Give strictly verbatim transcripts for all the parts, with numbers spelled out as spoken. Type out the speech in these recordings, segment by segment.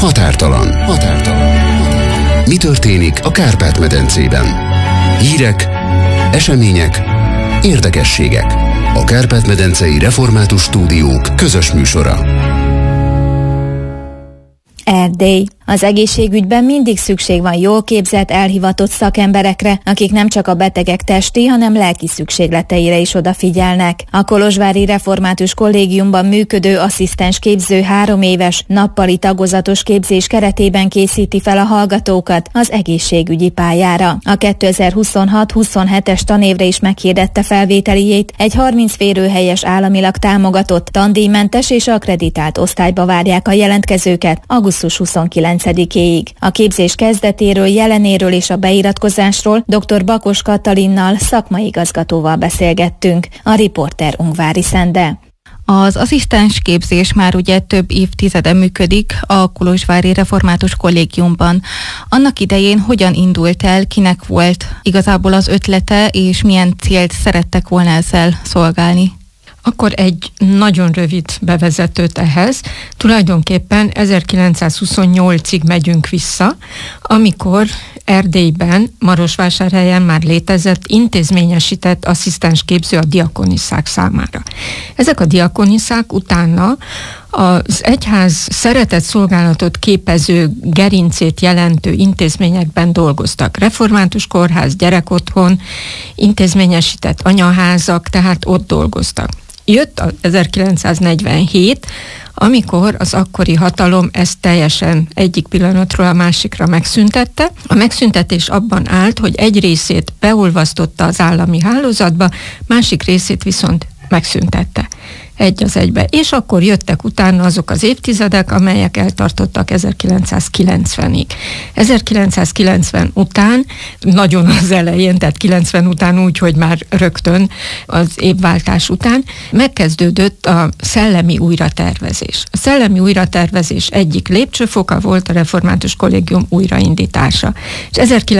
Határtalan. Határtalan. Mi történik a Kárpát-medencében? Hírek, események, érdekességek. A Kárpát-medencei Református Stúdiók közös műsora. Erdély. Az egészségügyben mindig szükség van jól képzett, elhivatott szakemberekre, akik nem csak a betegek testi, hanem lelki szükségleteire is odafigyelnek. A Kolozsvári Református Kollégiumban működő asszisztens képző három éves, nappali tagozatos képzés keretében készíti fel a hallgatókat az egészségügyi pályára. A kétezer-huszonhat huszonhetes tanévre is meghirdette felvételiét, egy harminc férőhelyes államilag támogatott, tandíjmentes és akkreditált osztályba várják a jelentkezőket augusztus huszonkilencedikéig. A képzés kezdetéről, jelenéről és a beiratkozásról dr. Bakos Katalinnal, szakmai igazgatóval beszélgettünk. A riporter Ungvári Szende. Az asszisztens képzés már ugye több évtizede működik a Kolozsvári Református Kollégiumban. Annak idején hogyan indult el, kinek volt igazából az ötlete, és milyen célt szerettek volna ezzel szolgálni? Akkor egy nagyon rövid bevezetőt ehhez. Tulajdonképpen ezerkilencszázhuszonnyolcig megyünk vissza, amikor Erdélyben, Marosvásárhelyen már létezett intézményesített asszisztens képző a diakoniszák számára. Ezek a diakoniszák utána az egyház szeretett szolgálatot képező gerincét jelentő intézményekben dolgoztak. Református kórház, gyerekotthon, intézményesített anyaházak, tehát ott dolgoztak. Jött az ezerkilencszáznegyvenhét, amikor az akkori hatalom ezt teljesen egyik pillanatról a másikra megszüntette. A megszüntetés abban állt, hogy egy részét beolvasztotta az állami hálózatba, másik részét viszont megszüntette egy az egybe. És akkor jöttek utána azok az évtizedek, amelyek eltartottak ezerkilencszázkilencvenig. ezerkilencszázkilencven után, nagyon az elején, tehát kilencven után úgy, hogy már rögtön az évváltás után, megkezdődött a szellemi újratervezés. A szellemi újratervezés egyik lépcsőfoka volt a Református Kollégium újraindítása. És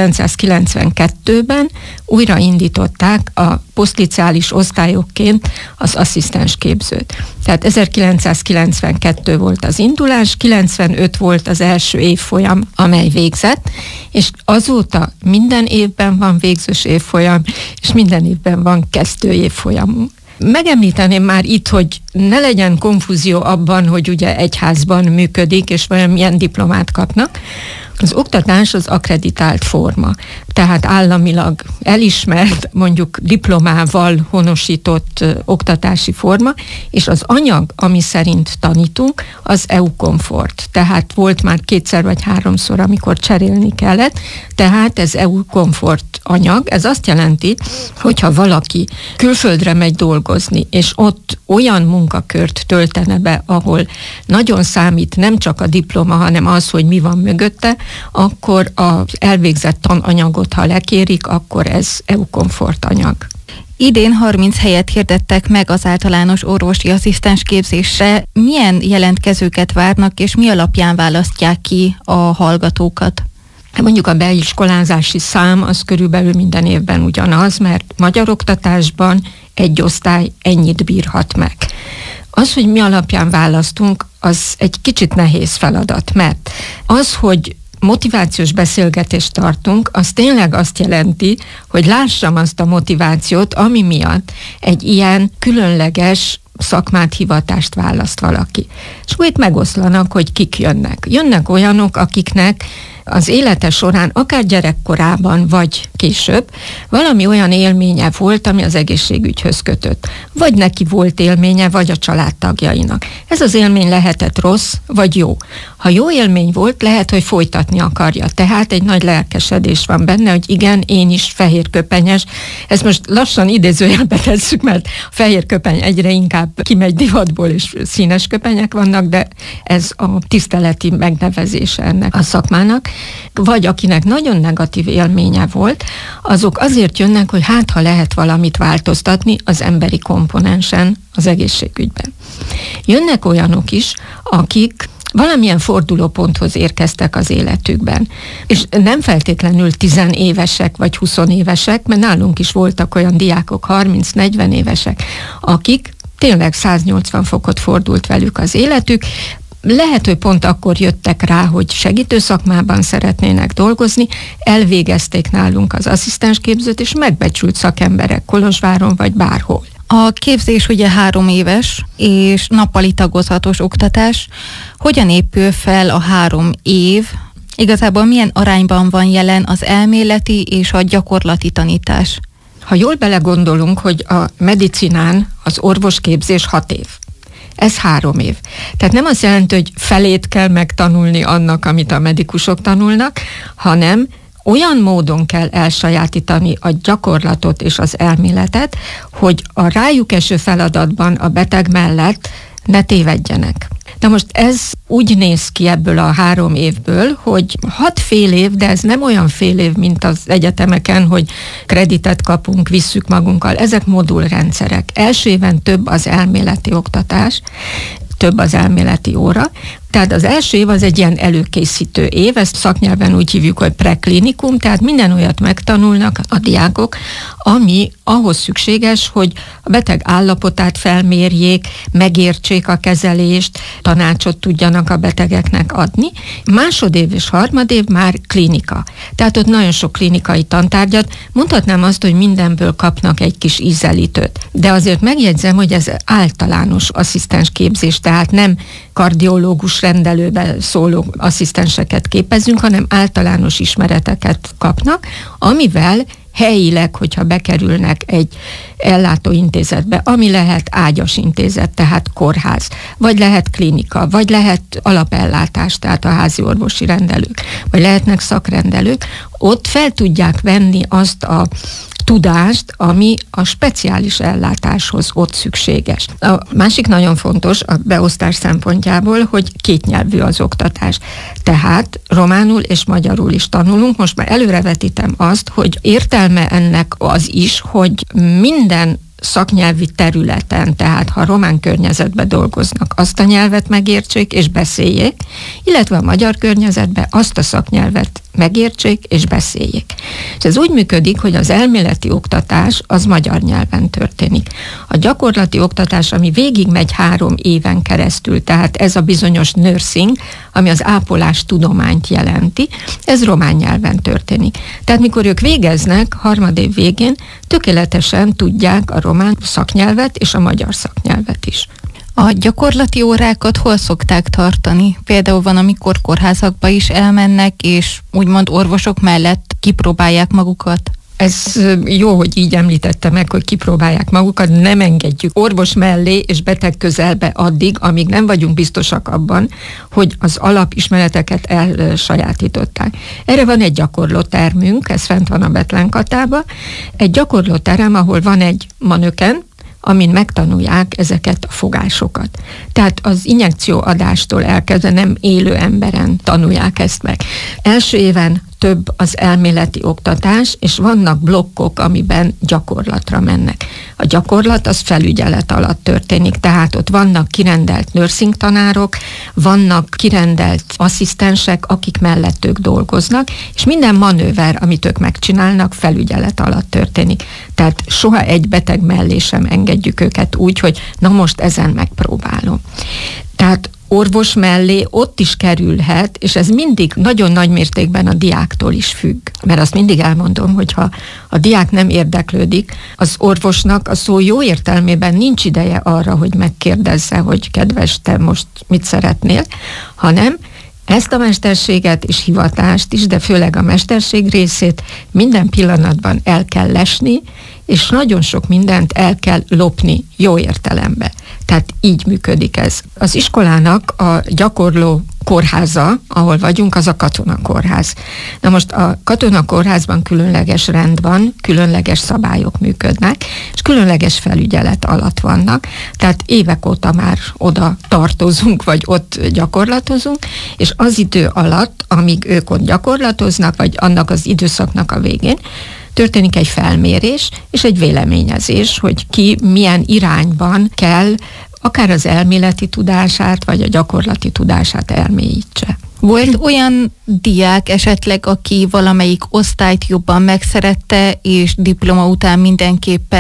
ezerkilencszázkilencvenkettőben újraindították a posztliciális osztályokként az asszisztens képzőt. Tehát ezerkilencszázkilencvenkettő volt az indulás, kilencvenöt volt az első évfolyam, amely végzett, és azóta minden évben van végzős évfolyam, és minden évben van kezdő évfolyamunk. Megemlíteném már itt, hogy ne legyen konfúzió abban, hogy ugye egyházban működik, és vajon milyen diplomát kapnak. Az oktatás az akkreditált forma, tehát államilag elismert, mondjuk diplomával honosított ö, oktatási forma, és az anyag, ami szerint tanítunk, az é u-komfort. Tehát volt már kétszer vagy háromszor, amikor cserélni kellett, tehát ez é u-komfort anyag. Ez azt jelenti, hogyha valaki külföldre megy dolgozni, és ott olyan munkakört töltene be, ahol nagyon számít nem csak a diploma, hanem az, hogy mi van mögötte, akkor az elvégzett tananyagot, ha lekérik, akkor ez é u-komfort anyag. Idén harminc helyet hirdettek meg az általános orvosi asszisztens képzésre. Milyen jelentkezőket várnak, és mi alapján választják ki a hallgatókat? Mondjuk a beiskolázási szám az körülbelül minden évben ugyanaz, mert magyar oktatásban egy osztály ennyit bírhat meg. Az, hogy mi alapján választunk, az egy kicsit nehéz feladat, mert az, hogy motivációs beszélgetést tartunk, az tényleg azt jelenti, hogy lássam azt a motivációt, ami miatt egy ilyen különleges szakmát, hivatást választ valaki. És úgy megoszlanak, hogy kik jönnek. Jönnek olyanok, akiknek az élete során, akár gyerekkorában, vagy később, valami olyan élménye volt, ami az egészségügyhöz kötött. Vagy neki volt élménye, vagy a családtagjainak. Ez az élmény lehetett rossz, vagy jó. Ha jó élmény volt, lehet, hogy folytatni akarja. Tehát egy nagy lelkesedés van benne, hogy igen, én is fehérköpenyes. Ezt most lassan idézőjelbe tesszük, mert a fehérköpeny egyre inkább kimegy divatból, és színes köpenyek vannak, de ez a tiszteleti megnevezése ennek a szakmának. Vagy akinek nagyon negatív élménye volt, azok azért jönnek, hogy hát ha lehet valamit változtatni az emberi komponensen az egészségügyben. Jönnek olyanok is, akik valamilyen fordulóponthoz érkeztek az életükben. És nem feltétlenül tizenévesek vagy huszonévesek, mert nálunk is voltak olyan diákok, harminc-negyven évesek, akik tényleg száznyolcvan fokot fordult velük az életük, Lehet, hogy pont akkor jöttek rá, hogy segítőszakmában szeretnének dolgozni, elvégezték nálunk az asszisztensképzőt, és megbecsült szakemberek Kolozsváron vagy bárhol. A képzés ugye három éves, és nappali tagozatos oktatás. Hogyan épül fel a három év? Igazából milyen arányban van jelen az elméleti és a gyakorlati tanítás? Ha jól belegondolunk, hogy a medicinán az orvosképzés hat év. Ez három év. Tehát nem azt jelenti, hogy felét kell megtanulni annak, amit a medikusok tanulnak, hanem olyan módon kell elsajátítani a gyakorlatot és az elméletet, hogy a rájuk eső feladatban a beteg mellett ne tévedjenek. Na most ez úgy néz ki ebből a három évből, hogy hat fél év, de ez nem olyan fél év, mint az egyetemeken, hogy kreditet kapunk, visszük magunkkal. Ezek modulrendszerek. Első éven több az elméleti oktatás, több az elméleti óra. Tehát az első év az egy ilyen előkészítő év, ezt szaknyelven úgy hívjuk, hogy preklinikum, tehát minden olyat megtanulnak a diákok, ami ahhoz szükséges, hogy a beteg állapotát felmérjék, megértsék a kezelést, tanácsot tudjanak a betegeknek adni. Másodév és harmadév már klinika. Tehát ott nagyon sok klinikai tantárgyat, mondhatnám azt, hogy mindenből kapnak egy kis ízelítőt. De azért megjegyzem, hogy ez általános asszisztens képzés, tehát nem kardiológus rendelőbe szóló asszisztenseket képezünk, hanem általános ismereteket kapnak, amivel helyileg, hogyha bekerülnek egy ellátóintézetbe, ami lehet ágyas intézet, tehát kórház, vagy lehet klinika, vagy lehet alapellátás, tehát a házi orvosi rendelők, vagy lehetnek szakrendelők, ott fel tudják venni azt a tudást, ami a speciális ellátáshoz ott szükséges. A másik nagyon fontos a beosztás szempontjából, hogy kétnyelvű az oktatás. Tehát románul és magyarul is tanulunk. Most már előrevetítem azt, hogy értelme ennek az is, hogy minden szaknyelvi területen, tehát ha román környezetben dolgoznak, azt a nyelvet megértsék és beszéljék, illetve a magyar környezetben azt a szaknyelvet megértsék és beszéljék. És ez úgy működik, hogy az elméleti oktatás az magyar nyelven történik. A gyakorlati oktatás, ami végigmegy három éven keresztül, tehát ez a bizonyos nursing, ami az ápolás tudományt jelenti, ez román nyelven történik. Tehát mikor ők végeznek, harmadév végén tökéletesen tudják a román szaknyelvet és a magyar szaknyelvet is. A gyakorlati órákat hol szokták tartani? Például van, amikor kórházakba is elmennek, és úgymond orvosok mellett kipróbálják magukat. Ez jó, hogy így említette meg, hogy kipróbálják magukat, nem engedjük orvos mellé és beteg közelbe addig, amíg nem vagyunk biztosak abban, hogy az alapismereteket elsajátították. Erre van egy gyakorlótermünk, ez fent van a Betlenkatában, egy gyakorlóterem, ahol van egy manöken, amin megtanulják ezeket a fogásokat. Tehát az injekcióadástól elkezdve nem élő emberen tanulják ezt meg. Első éven több az elméleti oktatás, és vannak blokkok, amiben gyakorlatra mennek. A gyakorlat az felügyelet alatt történik, tehát ott vannak kirendelt nursing tanárok, vannak kirendelt asszisztensek, akik mellett ők dolgoznak, és minden manőver, amit ők megcsinálnak, felügyelet alatt történik. Tehát soha egy beteg mellé sem engedjük őket úgy, hogy na most ezen megpróbálom. Tehát orvos mellé ott is kerülhet, és ez mindig nagyon nagy mértékben a diáktól is függ. Mert azt mindig elmondom, hogy ha a diák nem érdeklődik, az orvosnak a szó jó értelmében nincs ideje arra, hogy megkérdezze, hogy kedves, te most mit szeretnél, hanem ezt a mesterséget és hivatást is, de főleg a mesterség részét minden pillanatban el kell lesni, és nagyon sok mindent el kell lopni jó értelembe. Tehát így működik ez. Az iskolának a gyakorló kórháza, ahol vagyunk, az a katonakórház. Na most a katonakórházban különleges rend van, különleges szabályok működnek, és különleges felügyelet alatt vannak, tehát évek óta már oda tartozunk, vagy ott gyakorlatozunk, és az idő alatt, amíg ők ott gyakorlatoznak, vagy annak az időszaknak a végén, történik egy felmérés és egy véleményezés, hogy ki milyen irányban kell akár az elméleti tudását, vagy a gyakorlati tudását elmélyítse. Volt olyan diák esetleg, aki valamelyik osztályt jobban megszerette, és diploma után mindenképpen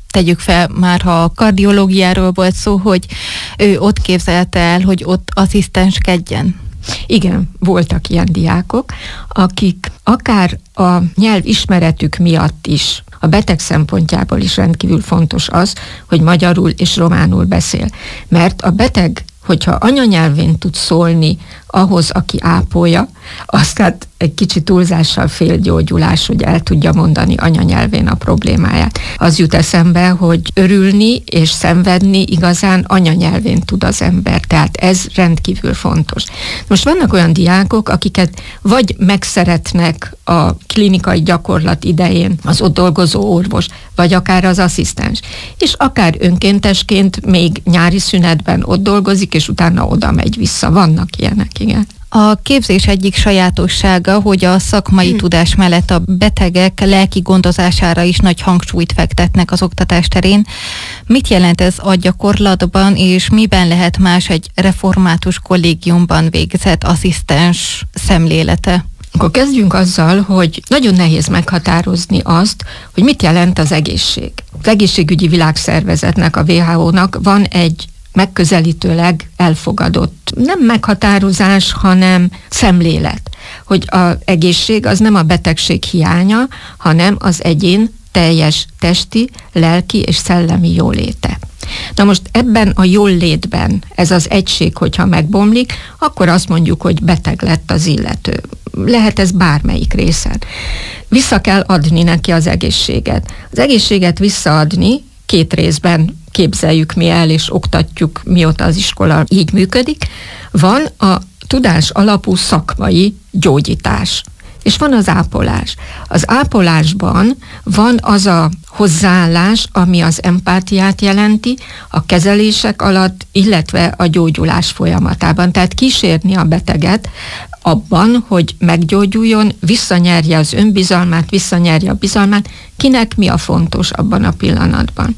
tegyük fel, már ha a kardiológiáról volt szó, hogy ő ott képzelte el, hogy ott asszisztenskedjen. Igen, voltak ilyen diákok, akik akár a nyelv ismeretük miatt is, a beteg szempontjából is rendkívül fontos az, hogy magyarul és románul beszél. Mert a beteg, hogyha anyanyelvén tud szólni ahhoz, aki ápolja, azt hát egy kicsit túlzással félgyógyulás, hogy el tudja mondani anyanyelvén a problémáját. Az jut eszembe, hogy örülni és szenvedni igazán anyanyelvén tud az ember, tehát ez rendkívül fontos. Most vannak olyan diákok, akiket vagy megszeretnek a klinikai gyakorlat idején az ott dolgozó orvos, vagy akár az asszisztens, és akár önkéntesként még nyári szünetben ott dolgozik, és utána oda megy vissza. Vannak ilyenek, igen. A képzés egyik sajátossága, hogy a szakmai hmm. tudás mellett a betegek lelki gondozására is nagy hangsúlyt fektetnek az oktatás terén. Mit jelent ez a gyakorlatban, és miben lehet más egy református kollégiumban végzett asszisztens szemlélete? Akkor kezdjünk azzal, hogy nagyon nehéz meghatározni azt, hogy mit jelent az egészség. Az egészségügyi világszervezetnek, a vé há ó-nak van egy megközelítőleg elfogadott, nem meghatározás, hanem szemlélet, hogy az egészség az nem a betegség hiánya, hanem az egyén teljes testi, lelki és szellemi jóléte. Na most ebben a jólétben ez az egység, hogyha megbomlik, akkor azt mondjuk, hogy beteg lett az illető. Lehet ez bármelyik részen. Vissza kell adni neki az egészséget. Az egészséget visszaadni két részben képzeljük mi el, és oktatjuk, mióta az iskola így működik. Van a tudás alapú szakmai gyógyítás, és van az ápolás. Az ápolásban van az a hozzáállás, ami az empátiát jelenti a kezelések alatt, illetve a gyógyulás folyamatában. Tehát kísérni a beteget abban, hogy meggyógyuljon, visszanyerje az önbizalmát, visszanyerje a bizalmát, kinek mi a fontos abban a pillanatban.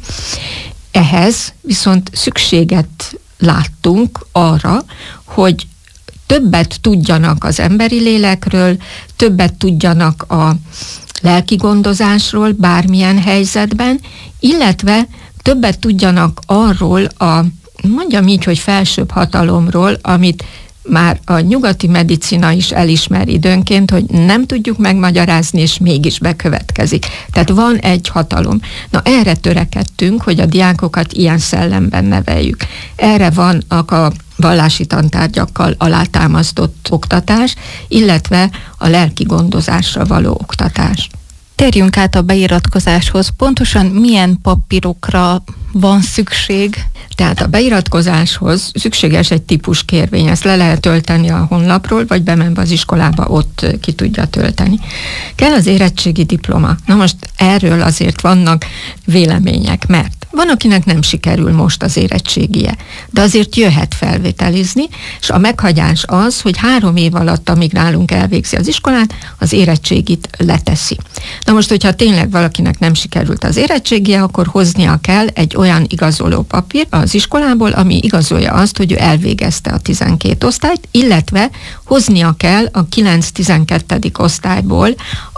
Ehhez viszont szükséget láttunk arra, hogy többet tudjanak az emberi lélekről, többet tudjanak a lelki gondozásról bármilyen helyzetben, illetve többet tudjanak arról a, mondjam így, hogy felsőbb hatalomról, amit már a nyugati medicina is elismer időnként, hogy nem tudjuk megmagyarázni, és mégis bekövetkezik. Tehát van egy hatalom. Na erre törekedtünk, hogy a diákokat ilyen szellemben neveljük. Erre van a vallási tantárgyakkal alátámasztott oktatás, illetve a lelki gondozásra való oktatás. Térjünk át a beiratkozáshoz. Pontosan milyen papírokra van szükség? Tehát a beiratkozáshoz szükséges egy típuskérvény, ezt le lehet tölteni a honlapról, vagy bemenve az iskolába, ott ki tudja tölteni. Kell az érettségi diploma. Na most erről azért vannak vélemények, mert van, akinek nem sikerül most az érettségie, de azért jöhet felvételizni, és a meghagyás az, hogy három év alatt, amíg nálunk elvégzi az iskolát, az érettségit leteszi. Na most, hogyha tényleg valakinek nem sikerült az érettségie, akkor hoznia kell egy olyan igazoló papír az iskolából, ami igazolja azt, hogy ő elvégezte a tizenkét osztályt, illetve hoznia kell a kilenc-tizenkettedik osztályból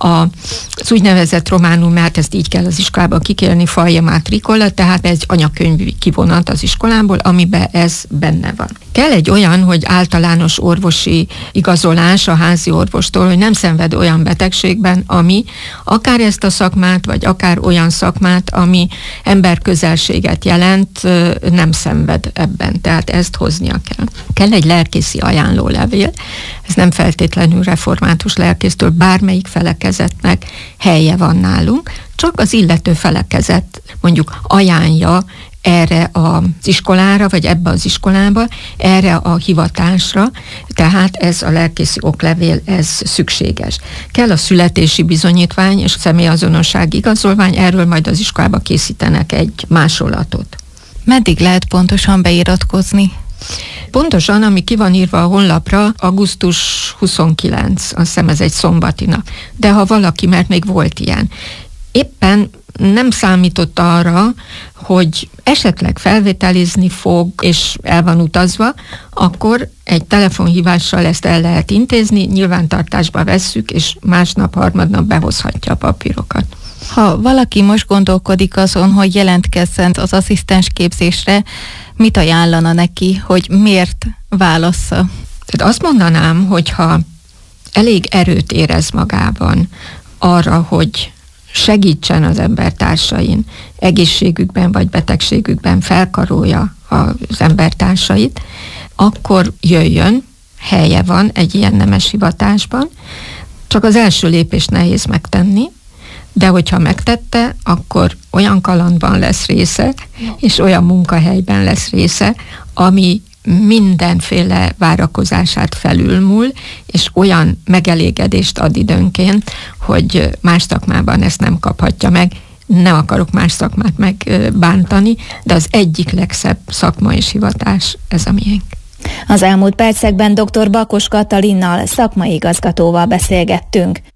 az úgynevezett románul, mert ezt így kell az iskolába kikérni, foglia matricola, tehát egy anyakönyvi kivonat az iskolából, amiben ez benne van. Kell egy olyan, hogy általános orvosi igazolás a házi orvostól, hogy nem szenved olyan betegségben, ami akár ezt a szakmát, vagy akár olyan szakmát, ami emberközelséget jelent, nem szenved ebben. Tehát ezt hoznia kell. Kell egy lelkészi ajánlólevél, ez nem feltétlenül református lelkésztől, bármelyik felekezetnek helye van nálunk, csak az illető felekezet mondjuk ajánlja erre az iskolára, vagy ebbe az iskolába, erre a hivatásra, tehát ez a lelkészi oklevél, ez szükséges. Kell a születési bizonyítvány és személyazonosság igazolvány, erről majd az iskolába készítenek egy másolatot. Meddig lehet pontosan beiratkozni? Pontosan, ami ki van írva a honlapra, augusztus huszonkilencedike, azt hiszem ez egy szombati nap. De ha valaki, mert még volt ilyen, éppen nem számított arra, hogy esetleg felvételizni fog, és el van utazva, akkor egy telefonhívással ezt el lehet intézni, nyilvántartásba vesszük, és másnap, harmadnap behozhatja a papírokat. Ha valaki most gondolkodik azon, hogy jelentkezzen az asszisztens képzésre, mit ajánlana neki, hogy miért válassza? Tehát azt mondanám, hogyha elég erőt érez magában arra, hogy segítsen az embertársain, egészségükben vagy betegségükben felkarolja az embertársait, akkor jöjjön, helye van egy ilyen nemes hivatásban, csak az első lépést nehéz megtenni, de hogyha megtette, akkor olyan kalandban lesz része, és olyan munkahelyben lesz része, ami mindenféle várakozását felülmúl, és olyan megelégedést ad időnként, hogy más szakmában ezt nem kaphatja meg. Nem akarok más szakmát megbántani, de az egyik legszebb szakma és hivatás ez a miénk. Az elmúlt percekben dr. Bakos Katalinnal, szakmai igazgatóval beszélgettünk.